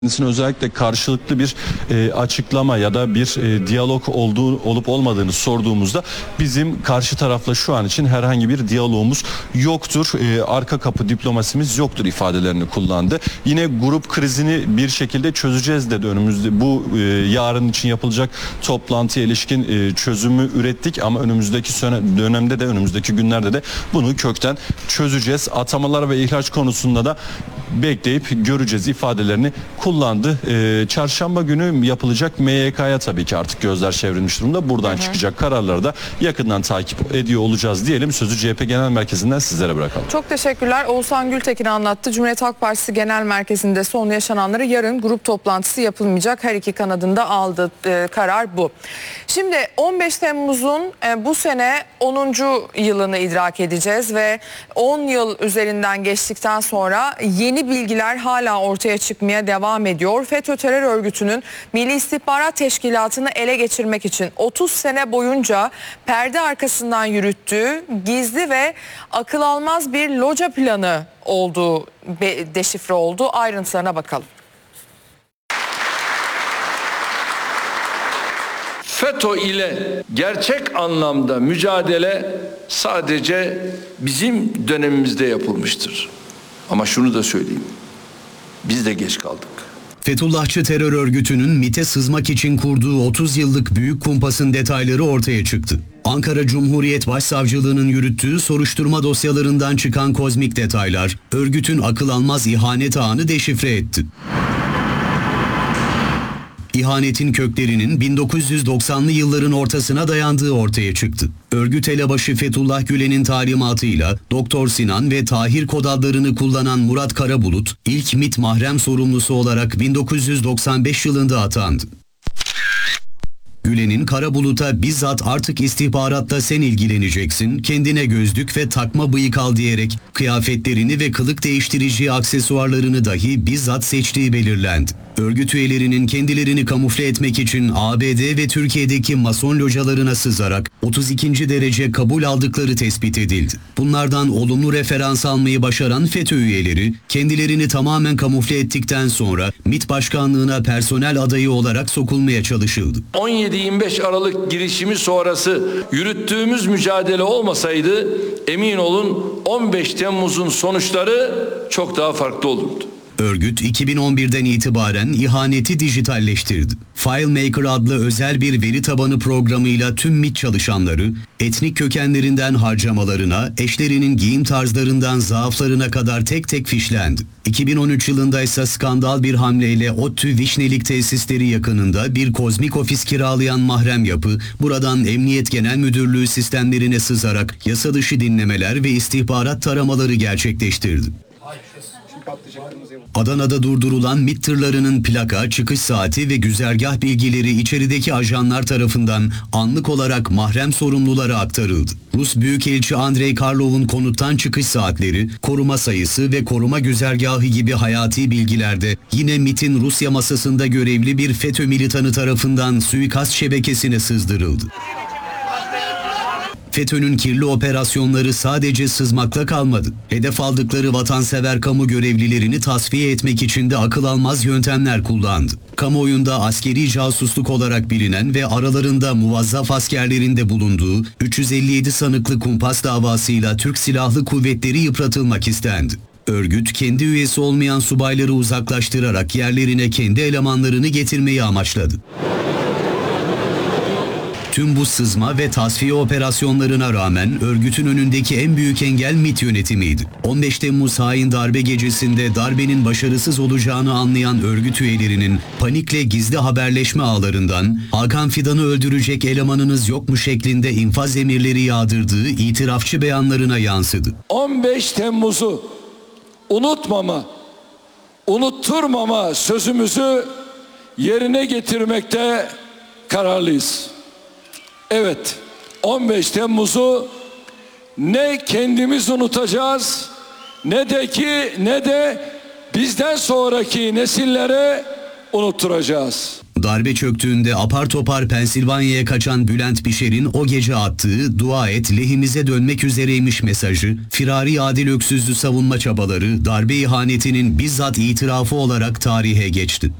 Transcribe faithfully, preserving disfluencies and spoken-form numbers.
özellikle karşılıklı bir e, açıklama ya da bir e, diyalog olduğu olup olmadığını sorduğumuzda bizim karşı tarafla şu an için herhangi bir diyalogumuz yoktur. E, arka kapı diplomasimiz yoktur ifadelerini kullandı. Yine grup krizini bir şekilde çözeceğiz dedi önümüzde. Bu e, yarın için yapılacak toplantıya ilişkin e, çözümü ürettik ama önümüzdeki dönemde de önümüzdeki günlerde de bunu kökten çözeceğiz. Atamalar ve ihraç konusunda da bekleyip göreceğiz ifadelerini kullandı. Ee, çarşamba günü yapılacak M Y K'ya tabii ki artık gözler çevrilmiş durumda. Buradan hı hı. çıkacak kararları da yakından takip ediyor olacağız diyelim. Sözü C H P Genel Merkezi'nden sizlere bırakalım. Çok teşekkürler. Oğuzhan Gültekin anlattı. Cumhuriyet Halk Partisi Genel Merkezi'nde son yaşananları, yarın grup toplantısı yapılmayacak. Her iki kanadında aldığı e, karar bu. Şimdi on beş Temmuz'un e, bu sene onuncu yılını idrak edeceğiz ve on yıl üzerinden geçtikten sonra yeni bilgiler hala ortaya çıkmaya devam ediyor. FETÖ terör örgütünün Milli İstihbarat Teşkilatı'nı ele geçirmek için otuz sene boyunca perde arkasından yürüttüğü gizli ve akıl almaz bir loca planı olduğu deşifre oldu. Ayrıntılarına bakalım. FETÖ ile gerçek anlamda mücadele sadece bizim dönemimizde yapılmıştır. Ama şunu da söyleyeyim. Biz de geç kaldık. Fethullahçı terör örgütünün MİT'e sızmak için kurduğu otuz yıllık büyük kumpasın detayları ortaya çıktı. Ankara Cumhuriyet Başsavcılığı'nın yürüttüğü soruşturma dosyalarından çıkan kozmik detaylar, örgütün akıl almaz ihanet ağını deşifre etti. İhanetin köklerinin bin dokuz yüz doksanlı yılların ortasına dayandığı ortaya çıktı. Örgüt elebaşı Fethullah Gülen'in talimatıyla Doktor Sinan ve Tahir kod adlarını kullanan Murat Karabulut ilk MİT mahrem sorumlusu olarak bin dokuz yüz doksan beş yılında atandı. Gülen'in Karabulut'a bizzat artık istihbaratta sen ilgileneceksin, kendine gözlük ve takma bıyık al diyerek kıyafetlerini ve kılık değiştirici aksesuarlarını dahi bizzat seçtiği belirlendi. Örgüt üyelerinin kendilerini kamufle etmek için A B D ve Türkiye'deki mason localarına sızarak otuz ikinci derece kabul aldıkları tespit edildi. Bunlardan olumlu referans almayı başaran FETÖ üyeleri kendilerini tamamen kamufle ettikten sonra MİT başkanlığına personel adayı olarak sokulmaya çalışıldı. on yedi yirmi beş Aralık girişimi sonrası yürüttüğümüz mücadele olmasaydı emin olun on beş Temmuz'un sonuçları çok daha farklı olurdu. Örgüt iki bin on birden itibaren ihaneti dijitalleştirdi. FileMaker adlı özel bir veri tabanı programıyla tüm MİT çalışanları, etnik kökenlerinden harcamalarına, eşlerinin giyim tarzlarından zaaflarına kadar tek tek fişlendi. iki bin on üç yılında ise skandal bir hamleyle ODTÜ Vişnelik tesisleri yakınında bir kozmik ofis kiralayan mahrem yapı, buradan Emniyet Genel Müdürlüğü sistemlerine sızarak yasa dışı dinlemeler ve istihbarat taramaları gerçekleştirdi. Adana'da durdurulan MİT tırlarının plaka, çıkış saati ve güzergah bilgileri içerideki ajanlar tarafından anlık olarak mahrem sorumlulara aktarıldı. Rus Büyükelçi Andrei Karlov'un konuttan çıkış saatleri, koruma sayısı ve koruma güzergahı gibi hayati bilgilerde yine MİT'in Rusya masasında görevli bir FETÖ militanı tarafından suikast şebekesine sızdırıldı. FETÖ'nün kirli operasyonları sadece sızmakla kalmadı. Hedef aldıkları vatansever kamu görevlilerini tasfiye etmek için de akıl almaz yöntemler kullandı. Kamuoyunda askeri casusluk olarak bilinen ve aralarında muvazzaf askerlerin de bulunduğu üç yüz elli yedi sanıklı kumpas davasıyla Türk Silahlı Kuvvetleri yıpratılmak istendi. Örgüt kendi üyesi olmayan subayları uzaklaştırarak yerlerine kendi elemanlarını getirmeyi amaçladı. Tüm bu sızma ve tasfiye operasyonlarına rağmen örgütün önündeki en büyük engel MİT yönetimiydi. on beş Temmuz hain darbe gecesinde darbenin başarısız olacağını anlayan örgüt üyelerinin panikle gizli haberleşme ağlarından Hakan Fidan'ı öldürecek elemanınız yok mu şeklinde infaz emirleri yağdırdığı itirafçı beyanlarına yansıdı. on beş Temmuz'u unutmama, unutturmama sözümüzü yerine getirmekte kararlıyız. Evet, on beş Temmuz'u ne kendimiz unutacağız, ne de ki ne de bizden sonraki nesillere unutturacağız. Darbe çöktüğünde apar topar Pensilvanya'ya kaçan Bülent Bişer'in o gece attığı "dua et lehimize dönmek üzereymiş" mesajı, firari Adil Öksüz'ü savunma çabaları darbe ihanetinin bizzat itirafı olarak tarihe geçti.